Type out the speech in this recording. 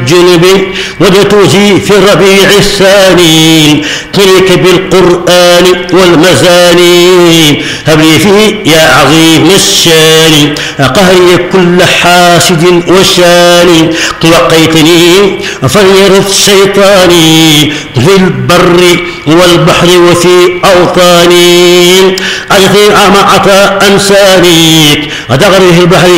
الجنب وجتوزي في الربيع الثاني تلك بالقرآن والمزاني هب لي فيه يا عظيم الشان قهري كل حاسد وشان توقيتني فليرث شيطاني في البر والبحر وفي أوطاني أجثي عطاء أنساني أدغره البحر